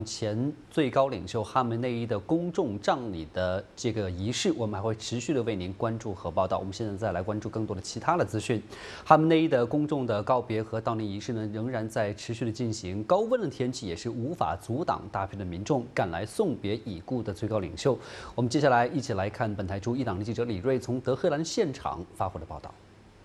前最高领袖哈梅内伊的公众葬礼的这个仪式，我们还会持续的为您关注和报道。我们现在再来关注更多的其他的资讯。哈梅内伊的公众的告别和悼念仪式呢，仍然在持续的进行。高温的天气也是无法阻挡大批的民众赶来送别已故的最高领袖。我们接下来一起来看本台驻伊朗的记者李瑞从德黑兰现场发回的报道。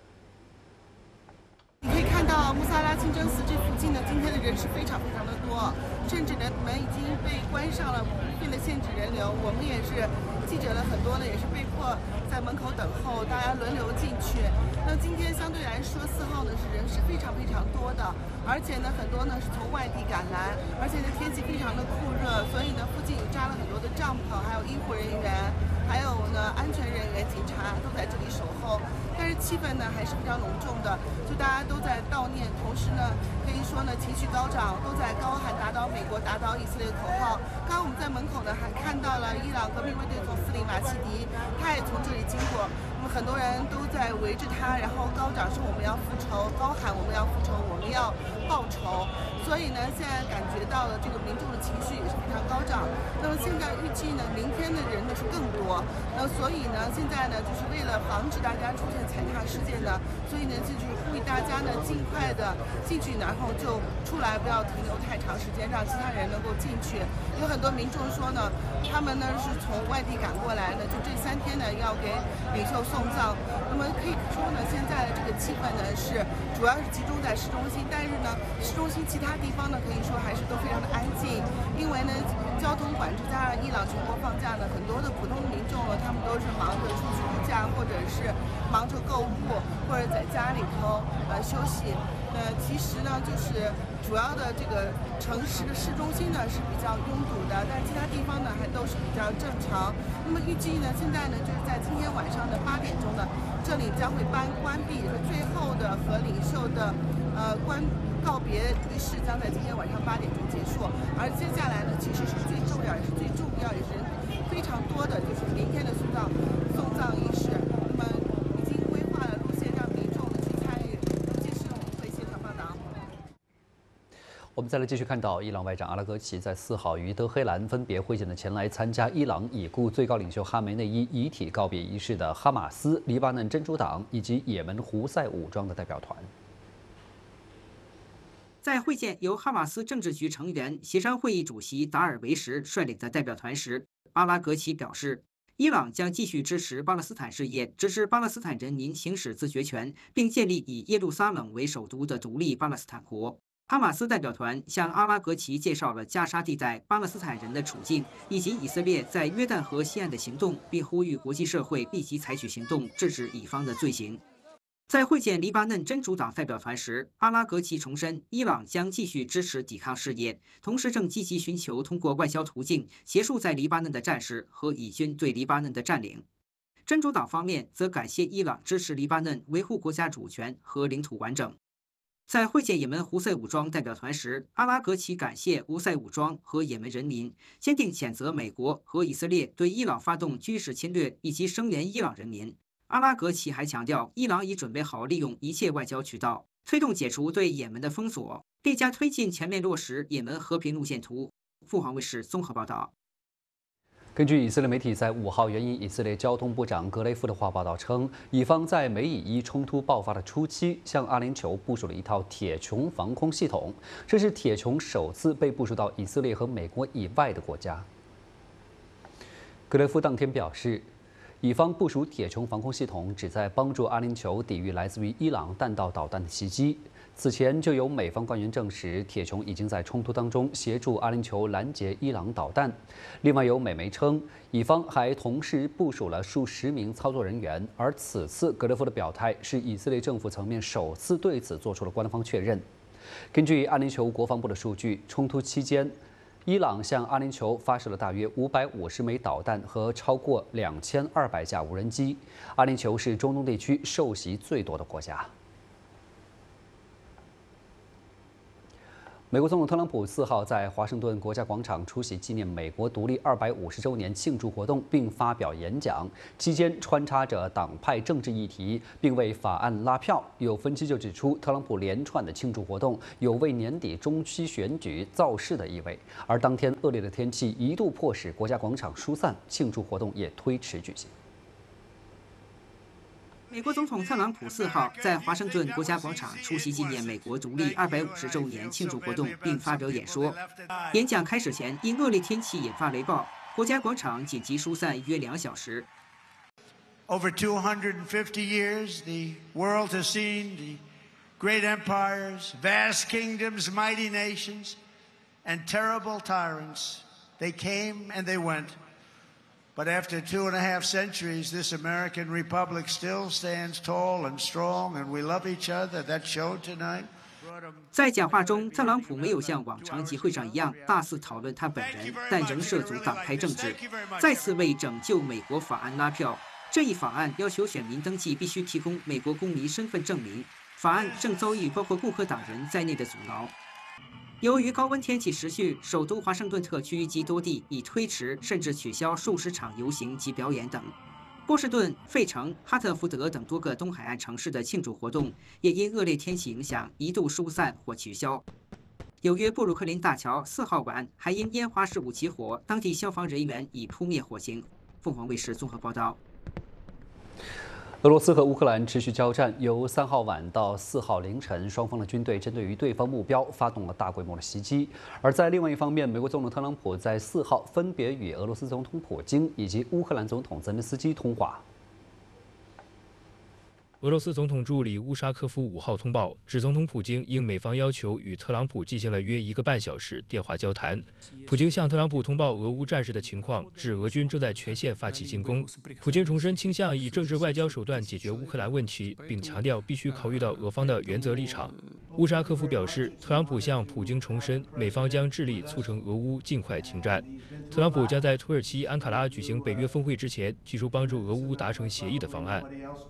你可以看到穆萨拉清真寺这附近呢，今天的人是非常的多，甚至呢门已经被关上了，为了限制人流，我们也是记者了很多呢，也是被迫在门口等候，大家轮流进去。那今天相对来说，4号呢人是非常多的，而且呢很多呢是从外地赶来，而且呢天气非常的酷热，所以呢附近有扎了很多的帐篷，还有医护人员，还有呢安全人员、警察都在这里守候。 但是气氛呢还是非常隆重的，就大家都在悼念，同时呢，可以说呢情绪高涨，都在高喊打倒美国、打倒以色列的口号。刚刚我们在门口呢还看到了伊朗革命卫队总司令马齐迪，他也从这里经过。那么很多人都在围着他，然后高涨说我们要复仇，高喊我们要复仇，我们要报仇。所以呢，现在感觉到了这个民众的情绪也是非常高涨。那么现在预计呢，明天的人呢是更多。那所以呢，现在呢就是为了防止大家出现 踩踏事件呢，所以呢，就是呼吁大家呢尽快的进去，然后就出来，不要停留太长时间，让其他人能够进去。有很多民众说呢，他们呢是从外地赶过来呢，就这3天呢要给领袖送葬。那么可以说呢，现在的这个气氛呢是主要是集中在市中心，但是呢，市中心其他地方呢可以说还是都非常的安静，因为呢交通管制加上伊朗全国放假呢，很多的普通民众呢，他们都是忙着出去度假，或者是 忙着购物，或者在家里头休息。其实呢，就是主要的这个城市的市中心呢是比较拥堵的，但其他地方呢还都是比较正常。那么预计呢，现在呢就是在今天晚上的8点钟呢，这里将会关闭，最后的和领袖的告别仪式将在今天晚上8点钟结束。而接下来呢，其实是最重要也是最重要也是人非常多的，就是明天的送葬仪式。 我们再来继续看到，伊朗外长阿拉格齐在4号与德黑兰分别会见了前来参加伊朗已故最高领袖哈梅内伊遗体告别仪式的哈马斯、黎巴嫩真主党以及也门胡塞武装的代表团。 在会见由哈马斯政治局成员、协商会议主席达尔维什率领的代表团时，阿拉格齐表示，伊朗将继续支持巴勒斯坦事业，支持巴勒斯坦人民行使自决权，并建立以耶路撒冷为首都的独立巴勒斯坦国。 哈马斯代表团向阿拉格齐介绍了加沙地带巴勒斯坦人的处境，以及以色列在约旦河西岸的行动，并呼吁国际社会立即采取行动，制止以方的罪行。在会见黎巴嫩真主党代表团时，阿拉格齐重申，伊朗将继续支持抵抗事业，同时正积极寻求通过外交途径结束在黎巴嫩的战事和以军对黎巴嫩的占领。真主党方面则感谢伊朗支持黎巴嫩维护国家主权和领土完整。 在会见也门胡塞武装代表团时，阿拉格齐感谢胡塞武装和也门人民，坚定谴责美国和以色列对伊朗发动军事侵略，以及声援伊朗人民。阿拉格齐还强调，伊朗已准备好利用一切外交渠道，推动解除对也门的封锁，并将推进全面落实也门和平路线图。凤凰卫视综合报道。 根据以色列媒体在5号援引以色列交通部长格雷夫的话报道称，以方在美以伊冲突爆发的初期，向阿联酋部署了一套铁穹防空系统，这是铁穹首次被部署到以色列和美国以外的国家。格雷夫当天表示，以方部署铁穹防空系统旨在帮助阿联酋抵御来自于伊朗弹道导弹的袭击。 此前就有美方官员证实，铁穹已经在冲突当中协助阿联酋拦截伊朗导弹。另外有美媒称，以方还同时部署了数十名操作人员。而此次格雷夫的表态是以色列政府层面首次对此做出了官方确认。根据阿联酋国防部的数据，冲突期间，伊朗向阿联酋发射了大约550枚导弹和超过2200架无人机。阿联酋是中东地区受袭最多的国家。 美国总统特朗普4号在华盛顿国家广场出席纪念美国独立250周年庆祝活动，并发表演讲，期间穿插着党派政治议题，并为法案拉票。有分析就指出，特朗普连串的庆祝活动有为年底中期选举造势的意味。而当天恶劣的天气一度迫使国家广场疏散，庆祝活动也推迟举行。 美国总统特朗普4号在华盛顿国家广场出席纪念美国独立250周年庆祝活动，并发表演说。演讲开始前，因恶劣天气引发雷暴，国家广场紧急疏散约2小时。 Over 250 years, the world has seen the great empires, vast kingdoms, mighty nations, and terrible tyrants. They came and they went. But after 2.5 centuries, this American republic still stands tall and strong, and we love each other. That showed tonight. 在讲话中，特朗普没有像往常集会上一样大肆讨论他本人，但仍涉足党派政治，再次为拯救美国法案拉票。这一法案要求选民登记必须提供美国公民身份证明，法案正遭遇包括共和党人在内的阻挠。 由于高温天气持续，首都华盛顿特区及多地已推迟甚至取消数十场游行及表演等。波士顿、费城、哈特福德等多个东海岸城市的庆祝活动也因恶劣天气影响一度疏散或取消。纽约布鲁克林大桥4号晚还因烟花事故起火，当地消防人员已扑灭火情。凤凰卫视综合报道。 俄罗斯和乌克兰持续交战，由3号晚到4号凌晨，双方的军队针对于对方目标发动了大规模的袭击。而在另外一方面，美国总统特朗普在4号分别与俄罗斯总统普京以及乌克兰总统泽连斯基通话。 俄罗斯总统助理乌沙科夫5号通报，指总统普京应美方要求与特朗普进行了约1个半小时电话交谈。普京向特朗普通报俄乌战事的情况，指俄军正在全线发起进攻。普京重申倾向以政治外交手段解决乌克兰问题，并强调必须考虑到俄方的原则立场。乌沙科夫表示，特朗普向普京重申，美方将致力促成俄乌尽快停战。特朗普将在土耳其安卡拉举行北约峰会之前，提出帮助俄乌达成协议的方案。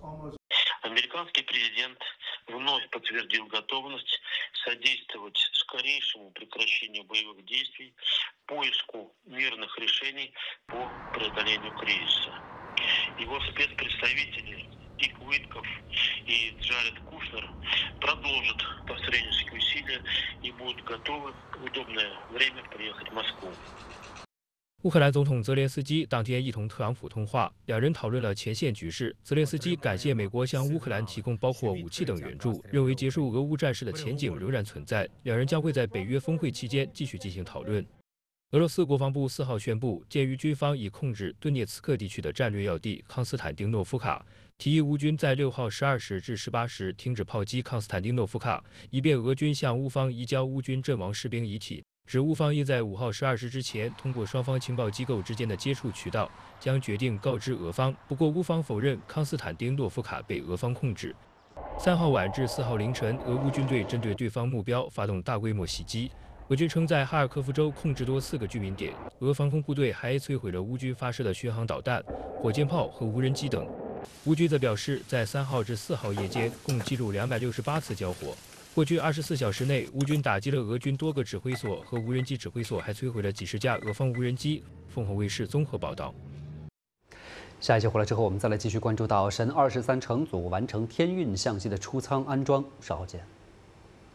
Американский президент вновь подтвердил готовность содействовать скорейшему прекращению боевых действий, поиску мирных решений по преодолению кризиса. Его спецпредставители Дик Уитков и Джаред Кушнер продолжат посреднические усилия и будут готовы в удобное время приехать в Москву. 乌克兰总统泽连斯基当天一同特朗普通话，两人讨论了前线局势。泽连斯基感谢美国向乌克兰提供包括武器等援助，认为结束俄乌战事的前景仍然存在。两人将会在北约峰会期间继续进行讨论。俄罗斯国防部4号宣布，鉴于军方已控制顿涅茨克地区的战略要地康斯坦丁诺夫卡，提议乌军在6号12时至18时停止炮击康斯坦丁诺夫卡，以便俄军向乌方移交乌军阵亡士兵遗体。 指乌方应在5号12时之前，通过双方情报机构之间的接触渠道，将决定告知俄方。不过，乌方否认康斯坦丁诺夫卡被俄方控制。3号晚至4号凌晨，俄乌军队针对对方目标发动大规模袭击。俄军称在哈尔科夫州控制多4个居民点，俄防空部队还摧毁了乌军发射的巡航导弹、火箭炮和无人机等。乌军则表示，在3号至4号夜间，共记录268次交火。 过去24小时内，乌军打击了俄军多个指挥所和无人机指挥所，还摧毁了几十架俄方无人机。凤凰卫视综合报道。 下一节回来之后，我们再来继续关注到神23乘组完成天运相机的出舱安装，稍后见。